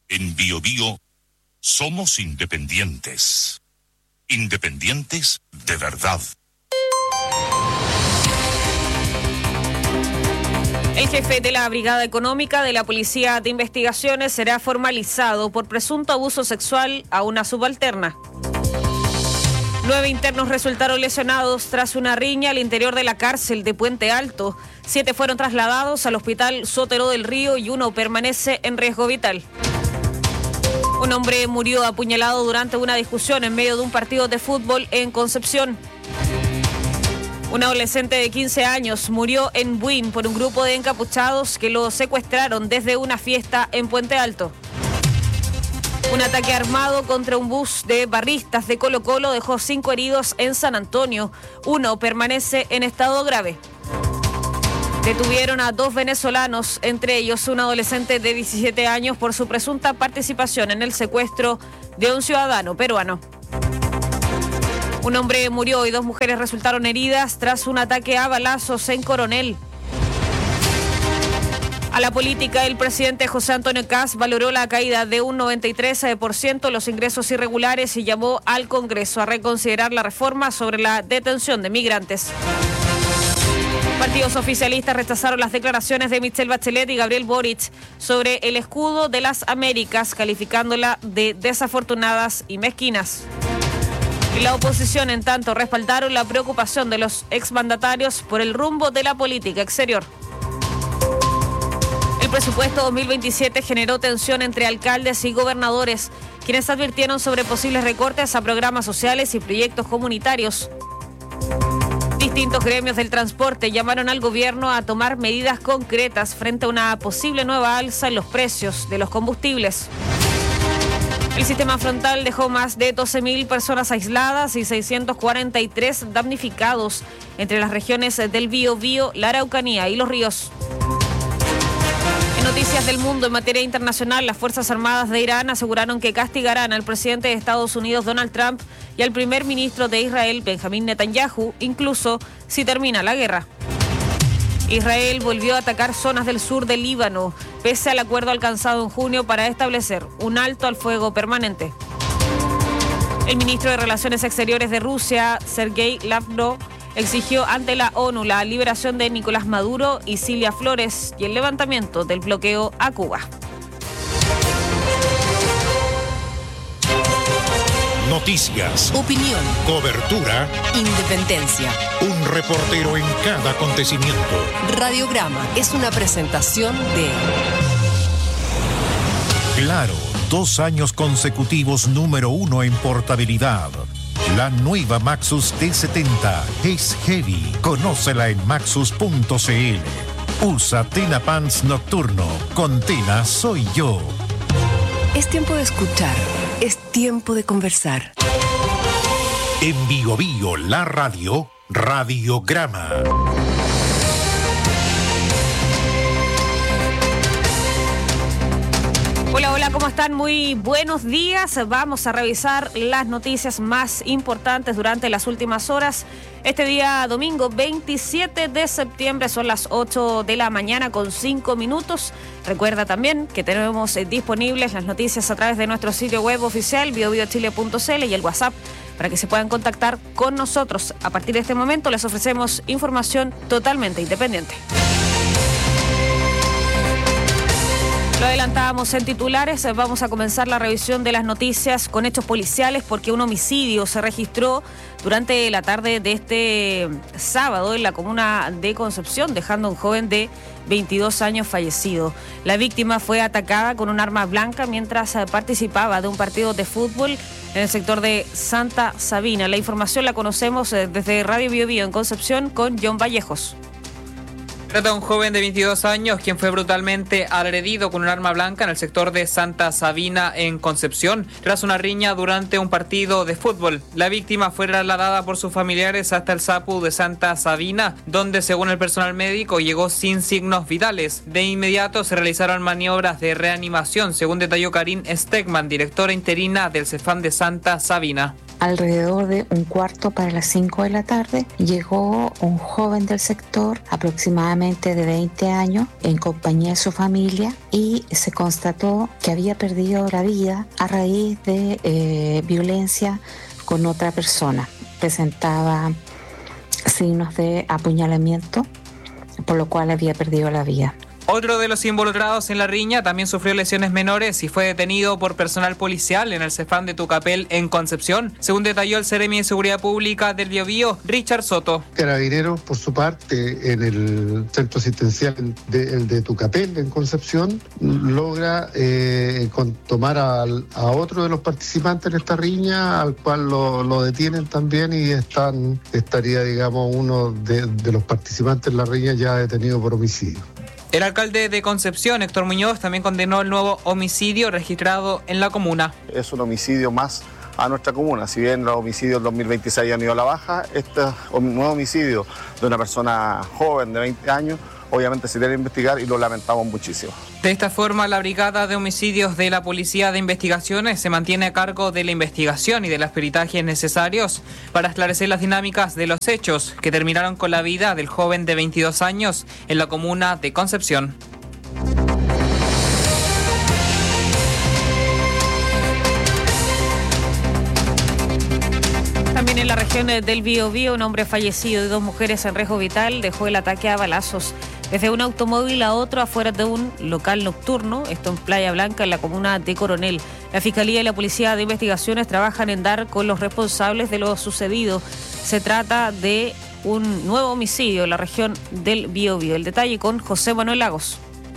En Bio Bio somos independientes. Independientes de verdad. El jefe de la Brigada Económica de la Policía de Investigaciones será formalizado por presunto abuso sexual a una subalterna. 9 internos resultaron lesionados tras una riña al interior de la cárcel de Puente Alto. 7 fueron trasladados al hospital Sotero del Río y 1 permanece en riesgo vital. Un hombre murió apuñalado durante una discusión en medio de un partido de fútbol en Concepción. Un adolescente de 15 años murió en Buin por un grupo de encapuchados que lo secuestraron desde una fiesta en Puente Alto. Un ataque armado contra un bus de barristas de Colo-Colo dejó 5 heridos en San Antonio. 1 permanece en estado grave. Detuvieron a 2 venezolanos, entre ellos un adolescente de 17 años, por su presunta participación en el secuestro de un ciudadano peruano. Un hombre murió y 2 mujeres resultaron heridas tras un ataque a balazos en Coronel. A la política, el presidente José Antonio Kast valoró la caída de un 93% de los ingresos irregulares y llamó al Congreso a reconsiderar la reforma sobre la detención de migrantes. Partidos oficialistas rechazaron las declaraciones de Michelle Bachelet y Gabriel Boric sobre el escudo de las Américas, calificándola de desafortunadas y mezquinas. Y la oposición, en tanto, respaldaron la preocupación de los exmandatarios por el rumbo de la política exterior. El presupuesto 2027 generó tensión entre alcaldes y gobernadores, quienes advirtieron sobre posibles recortes a programas sociales y proyectos comunitarios. Distintos gremios del transporte llamaron al gobierno a tomar medidas concretas frente a una posible nueva alza en los precios de los combustibles. El sistema frontal dejó más de 12.000 personas aisladas y 643 damnificados entre las regiones del Biobío, la Araucanía y Los Ríos. En noticias del mundo, en materia internacional, las Fuerzas Armadas de Irán aseguraron que castigarán al presidente de Estados Unidos, Donald Trump, y al primer ministro de Israel, Benjamín Netanyahu, incluso si termina la guerra. Israel volvió a atacar zonas del sur del Líbano, pese al acuerdo alcanzado en junio para establecer un alto al fuego permanente. El ministro de Relaciones Exteriores de Rusia, Sergei Lavrov, exigió ante la ONU la liberación de Nicolás Maduro y Cilia Flores y el levantamiento del bloqueo a Cuba. Noticias, opinión, cobertura, independencia. Un reportero en cada acontecimiento. Radiograma es una presentación de Claro, 2 años consecutivos número 1 en portabilidad. La nueva Maxus T70 es heavy. Conócela en maxus.cl. Usa Tena Pants Nocturno. Con Tena soy yo. Es tiempo de escuchar. Es tiempo de conversar. En Bio Bio, la radio, Radiograma. Hola, hola, ¿cómo están? Muy buenos días. Vamos a revisar las noticias más importantes durante las últimas horas. Este día domingo 27 de septiembre son las 8 de la mañana con 5 minutos. Recuerda también que tenemos disponibles las noticias a través de nuestro sitio web oficial biobiochile.cl y el WhatsApp para que se puedan contactar con nosotros. A partir de este momento les ofrecemos información totalmente independiente. Lo adelantábamos en titulares, vamos a comenzar la revisión de las noticias con hechos policiales porque un homicidio se registró durante la tarde de este sábado en la comuna de Concepción, dejando a un joven de 22 años fallecido. La víctima fue atacada con un arma blanca mientras participaba de un partido de fútbol en el sector de Santa Sabina. La información la conocemos desde Radio Bio Bio en Concepción con John Vallejos. Trata de un joven de 22 años quien fue brutalmente agredido con un arma blanca en el sector de Santa Sabina en Concepción tras una riña durante un partido de fútbol. La víctima fue trasladada por sus familiares hasta el SAPU de Santa Sabina, donde según el personal médico llegó sin signos vitales. De inmediato se realizaron maniobras de reanimación, según detalló Karin Stegman, directora interina del CEFAM de Santa Sabina. alrededor de 4:15 de la tarde, llegó un joven del sector, aproximadamente de 20 años, en compañía de su familia, y se constató que había perdido la vida a raíz de violencia con otra persona. Presentaba signos de apuñalamiento, por lo cual había perdido la vida. Otro de los involucrados en la riña también sufrió lesiones menores y fue detenido por personal policial en el CEFAM de Tucapel, en Concepción, según detalló el Seremi de Seguridad Pública del Biobío, Richard Soto. Carabineros, por su parte, en el centro asistencial de Tucapel, en Concepción, logra tomar a otro de los participantes en esta riña, al cual lo detienen también, y estaría, digamos, uno de los participantes en la riña ya detenido por homicidio. El alcalde de Concepción, Héctor Muñoz, también condenó el nuevo homicidio registrado en la comuna. Es un homicidio más a nuestra comuna. Si bien los homicidios del 2026 han ido a la baja, este nuevo homicidio de una persona joven de 20 años, obviamente se debe investigar y lo lamentamos muchísimo. De esta forma, la Brigada de Homicidios de la Policía de Investigaciones se mantiene a cargo de la investigación y de los peritajes necesarios para esclarecer las dinámicas de los hechos que terminaron con la vida del joven de 22 años en la comuna de Concepción. También en la región del Biobío, un hombre fallecido y 2 mujeres en riesgo vital dejó el ataque a balazos desde un automóvil a otro afuera de un local nocturno, esto en Playa Blanca, en la comuna de Coronel. La Fiscalía y la Policía de Investigaciones trabajan en dar con los responsables de lo sucedido. Se trata de un nuevo homicidio en la región del Biobío. El detalle con José Manuel Lagos.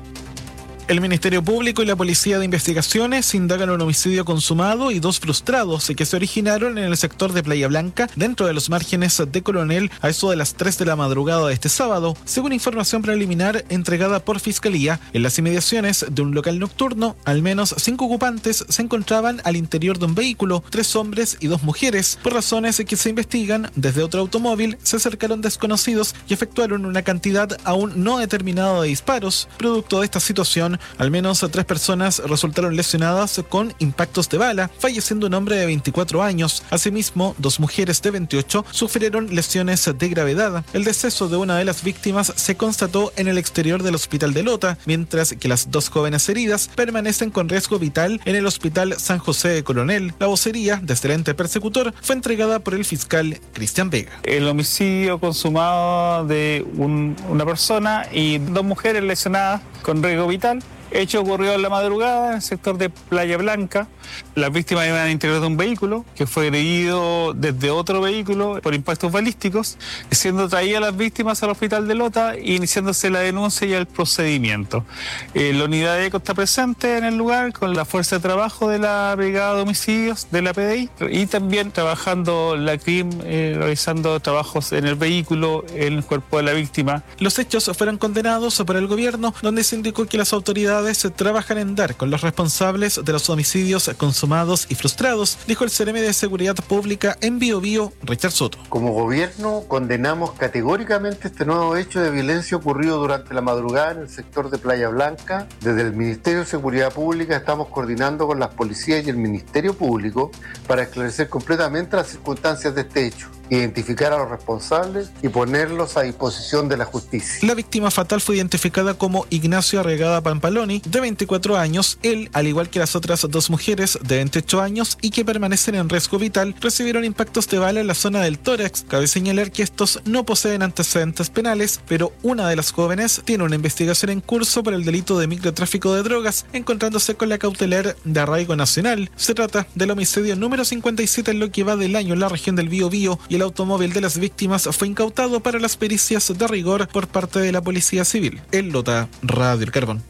El Ministerio Público y la Policía de Investigaciones indagan un homicidio consumado y 2 frustrados que se originaron en el sector de Playa Blanca, dentro de los márgenes de Coronel, a eso de las 3 de la madrugada de este sábado, según información preliminar entregada por Fiscalía. En las inmediaciones de un local nocturno, al menos 5 ocupantes se encontraban al interior de un vehículo, 3 hombres y 2 mujeres. Por razones que se investigan, desde otro automóvil se acercaron desconocidos y efectuaron una cantidad aún no determinada de disparos. Producto de esta situación, al menos 3 personas resultaron lesionadas con impactos de bala, falleciendo un hombre de 24 años. Asimismo, 2 mujeres de 28 sufrieron lesiones de gravedad. El deceso de una de las víctimas se constató en el exterior del hospital de Lota, mientras que las 2 jóvenes heridas permanecen con riesgo vital en el hospital San José de Coronel. La vocería desde el ente persecutor fue entregada por el fiscal Cristian Vega. El homicidio consumado de una persona y 2 mujeres lesionadas con riesgo vital. Hecho ocurrió en la madrugada en el sector de Playa Blanca. Las víctimas iban al interior de un vehículo que fue agredido desde otro vehículo por impactos balísticos, siendo traídas las víctimas al hospital de Lota e iniciándose la denuncia y el procedimiento. La unidad de ECO está presente en el lugar con la fuerza de trabajo de la Brigada de Homicidios de la PDI y también trabajando la CRIM, realizando trabajos en el vehículo, en el cuerpo de la víctima. Los hechos fueron condenados por el gobierno, donde se indicó que las autoridades trabajan en dar con los responsables de los homicidios consumados y frustrados, dijo el Seremi de Seguridad Pública en Biobío, Richard Soto. Como gobierno condenamos categóricamente este nuevo hecho de violencia ocurrido durante la madrugada en el sector de Playa Blanca. Desde el Ministerio de Seguridad Pública estamos coordinando con las policías y el Ministerio Público para esclarecer completamente las circunstancias de este hecho, identificar a los responsables y ponerlos a disposición de la justicia. La víctima fatal fue identificada como Ignacio Arregada Pampaloni, de 24 años. Él, al igual que las otras 2 mujeres de 28 años y que permanecen en riesgo vital, recibieron impactos de bala en la zona del tórax. Cabe señalar que estos no poseen antecedentes penales, pero una de las jóvenes tiene una investigación en curso por el delito de microtráfico de drogas, encontrándose con la cautelar de arraigo nacional. Se trata del homicidio número 57 en lo que va del año en la región del Biobío, y el automóvil de las víctimas fue incautado para las pericias de rigor por parte de la Policía Civil. En Lota, Radio El Carbón.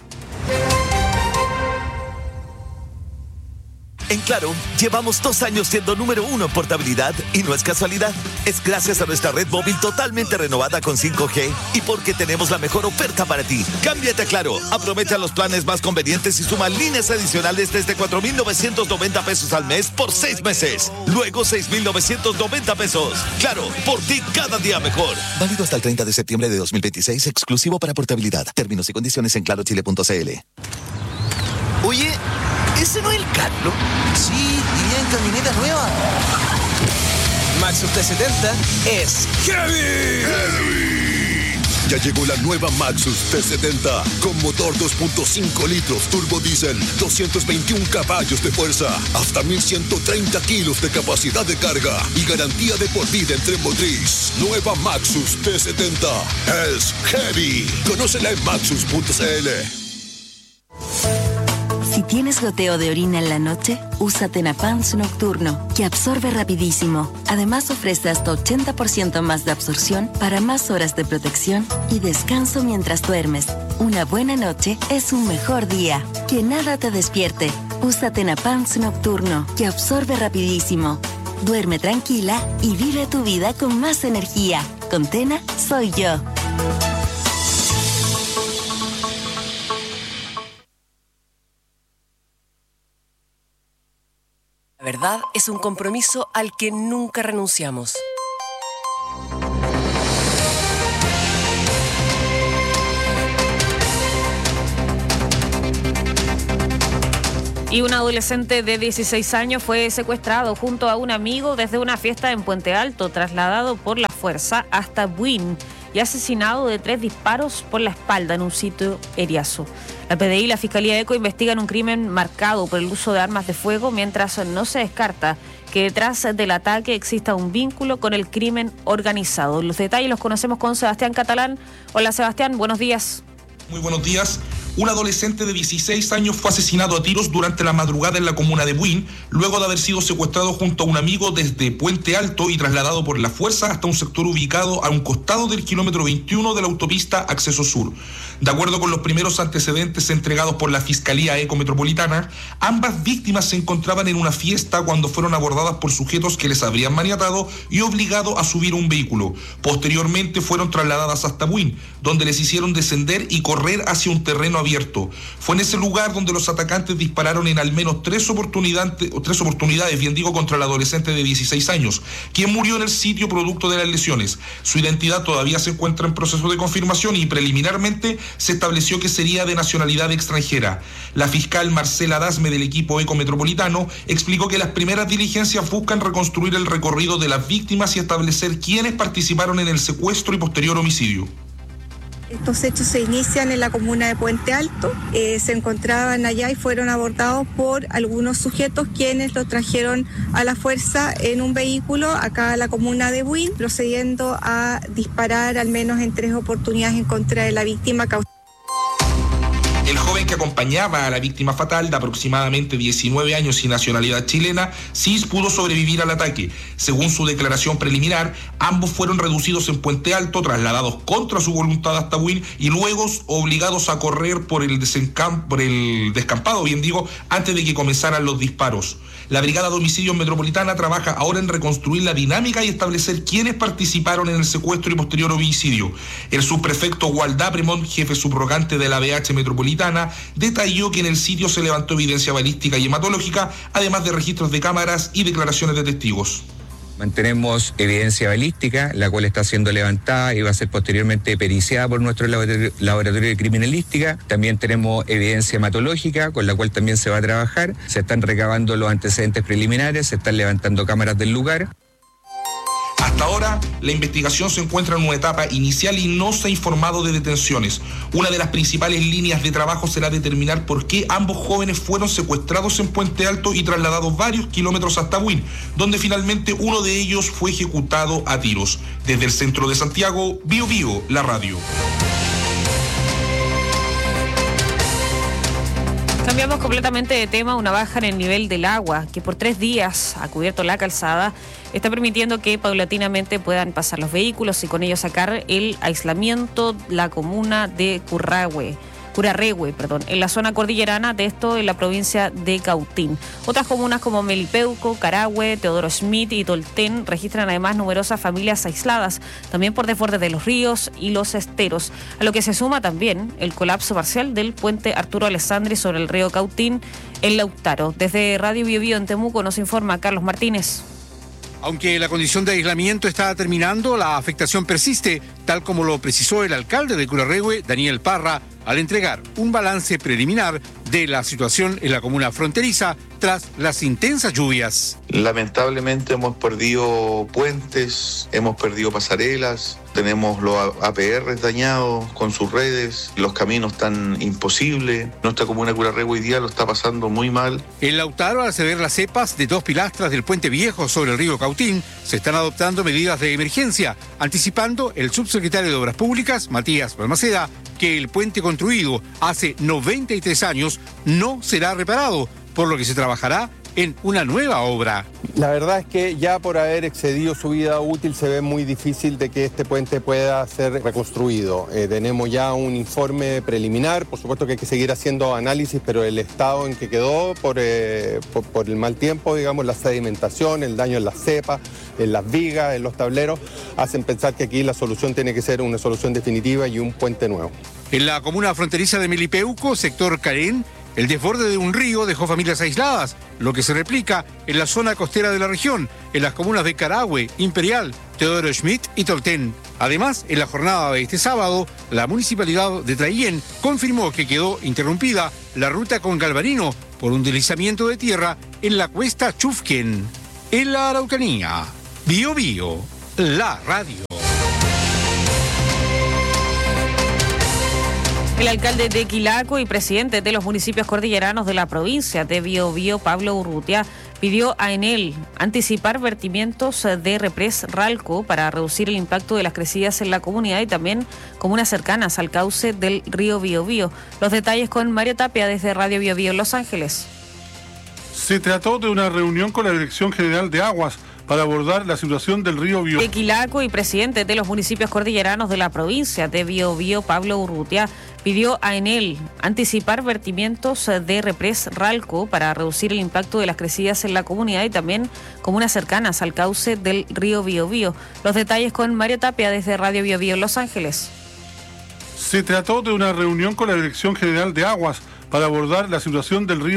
En Claro, llevamos 2 años siendo número 1 en portabilidad y no es casualidad. Es gracias a nuestra red móvil totalmente renovada con 5G y porque tenemos la mejor oferta para ti. Cámbiate a Claro, aprovecha los planes más convenientes y suma líneas adicionales desde 4,990 pesos al mes por 6 meses. Luego 6,990 pesos. Claro, por ti cada día mejor. Válido hasta el 30 de septiembre de 2026, exclusivo para portabilidad. Términos y condiciones en clarochile.cl. Oye, ¿Ese no es el Carlos? Sí, iría en camioneta nueva. Maxus T70 es heavy. Ya llegó la nueva Maxus T70 con motor 2.5 litros turbo diésel, 221 caballos de fuerza, hasta 1130 kilos de capacidad de carga y garantía de por vida en tren motriz. Nueva Maxus T70 es heavy. Conócela en maxus.cl. Si tienes goteo de orina en la noche, usa Tenapans Nocturno, que absorbe rapidísimo. Además ofrece hasta 80% más de absorción para más horas de protección y descanso mientras duermes. Una buena noche es un mejor día. Que nada te despierte. Usa Tenapans Nocturno, que absorbe rapidísimo. Duerme tranquila y vive tu vida con más energía. Con Tena, soy yo. La verdad es un compromiso al que nunca renunciamos. Y un adolescente de 16 años fue secuestrado junto a un amigo desde una fiesta en Puente Alto, trasladado por la fuerza hasta Buin y asesinado de 3 disparos por la espalda en un sitio Eriazo. La PDI y la Fiscalía ECO investigan un crimen marcado por el uso de armas de fuego, mientras no se descarta que detrás del ataque exista un vínculo con el crimen organizado. Los detalles los conocemos con Sebastián Catalán. Hola Sebastián, buenos días. Muy buenos días. Un adolescente de 16 años fue asesinado a tiros durante la madrugada en la comuna de Buin, luego de haber sido secuestrado junto a un amigo desde Puente Alto y trasladado por la fuerza hasta un sector ubicado a un costado del kilómetro 21 de la autopista Acceso Sur. De acuerdo con los primeros antecedentes entregados por la Fiscalía ECO Metropolitana, ambas víctimas se encontraban en una fiesta cuando fueron abordadas por sujetos que les habrían maniatado y obligado a subir un vehículo. Posteriormente fueron trasladadas hasta Buin, donde les hicieron descender y correr hacia un terreno abierto. Fue en ese lugar donde los atacantes dispararon en al menos tres oportunidades, contra el adolescente de 16 años, quien murió en el sitio producto de las lesiones. Su identidad todavía se encuentra en proceso de confirmación y preliminarmente se estableció que sería de nacionalidad extranjera. La fiscal Marcela Dasme del equipo ECO Metropolitano explicó que las primeras diligencias buscan reconstruir el recorrido de las víctimas y establecer quiénes participaron en el secuestro y posterior homicidio. Estos hechos se inician en la comuna de Puente Alto, se encontraban allá y fueron abordados por algunos sujetos quienes los trajeron a la fuerza en un vehículo acá a la comuna de Buin, procediendo a disparar al menos en 3 oportunidades en contra de la víctima. El joven que acompañaba a la víctima fatal, de aproximadamente 19 años y nacionalidad chilena, sí pudo sobrevivir al ataque. Según su declaración preliminar, ambos fueron reducidos en Puente Alto, trasladados contra su voluntad hasta Buin y luego obligados a correr por el descampado, antes de que comenzaran los disparos. La Brigada de Homicidios Metropolitana trabaja ahora en reconstruir la dinámica y establecer quiénes participaron en el secuestro y posterior homicidio. El subprefecto Waldá Premont, jefe subrogante de la BH Metropolitana, detalló que en el sitio se levantó evidencia balística y hematológica, además de registros de cámaras y declaraciones de testigos. Mantenemos evidencia balística, la cual está siendo levantada y va a ser posteriormente periciada por nuestro laboratorio de criminalística. También tenemos evidencia hematológica, con la cual también se va a trabajar. Se están recabando los antecedentes preliminares, se están levantando cámaras del lugar. Hasta ahora, la investigación se encuentra en una etapa inicial y no se ha informado de detenciones. Una de las principales líneas de trabajo será determinar por qué ambos jóvenes fueron secuestrados en Puente Alto y trasladados varios kilómetros hasta Buin, donde finalmente uno de ellos fue ejecutado a tiros. Desde el centro de Santiago, Bio Bio, la radio. Cambiamos completamente de tema. Una baja en el nivel del agua que por 3 días ha cubierto la calzada está permitiendo que paulatinamente puedan pasar los vehículos y con ello sacar el aislamiento la comuna de Curarrehue, en la zona cordillerana, de esto en la provincia de Cautín. Otras comunas como Melipeuco, Carahue, Teodoro Schmidt y Tolten registran además numerosas familias aisladas, también por desbordes de los ríos y los esteros, a lo que se suma también el colapso parcial del puente Arturo Alessandri sobre el río Cautín en Lautaro. Desde Radio Bio Bio en Temuco nos informa Carlos Martínez. Aunque la condición de aislamiento está terminando, la afectación persiste, tal como lo precisó el alcalde de Curarrehue, Daniel Parra, al entregar un balance preliminar de la situación en la comuna fronteriza tras las intensas lluvias. Lamentablemente hemos perdido puentes, hemos perdido pasarelas, tenemos los APR dañados con sus redes, los caminos están imposibles. Nuestra comuna de Curarrehue hoy día lo está pasando muy mal. En Lautaro, al ceder las cepas de 2 pilastras del puente viejo sobre el río Cautín, se están adoptando medidas de emergencia, anticipando el subsecretario de Obras Públicas, Matías Balmaceda, que el puente construido hace 93 años no será reparado, por lo que se trabajará en una nueva obra. La verdad es que ya por haber excedido su vida útil se ve muy difícil de que este puente pueda ser reconstruido. Tenemos ya un informe preliminar, por supuesto que hay que seguir haciendo análisis, pero el estado en que quedó por el mal tiempo, digamos, la sedimentación, el daño en las cepas, en las vigas, en los tableros, hacen pensar que aquí la solución tiene que ser una solución definitiva y un puente nuevo. En la comuna fronteriza de Melipeuco, sector Carén, el desborde de un río dejó familias aisladas, lo que se replica en la zona costera de la región, en las comunas de Carahue, Imperial, Teodoro Schmidt y Tolten. Además, en la jornada de este sábado, la municipalidad de Traillén confirmó que quedó interrumpida la ruta con Galvarino por un deslizamiento de tierra en la cuesta Chufquén. En la Araucanía, Bio Bio, la radio. El alcalde de Quilaco y presidente de los municipios cordilleranos de la provincia de Biobío, Pablo Urrutia, pidió a Enel anticipar vertimientos de Repres Ralco para reducir el impacto de las crecidas en la comunidad y también comunas cercanas al cauce del río Biobío. Los detalles con Mario Tapia desde Radio Biobío en Los Ángeles. Se trató de una reunión con la Dirección General de Aguas para abordar la situación del río Biobío. De Quilaco y presidente de los municipios cordilleranos de la provincia de Biobío, Pablo Urrutia, pidió a Enel anticipar vertimientos de Repres Ralco para reducir el impacto de las crecidas en la comunidad y también comunas cercanas al cauce del río Biobío. Los detalles con Mario Tapia desde Radio Biobío en Los Ángeles. Se trató de una reunión con la Dirección General de Aguas para abordar la situación del río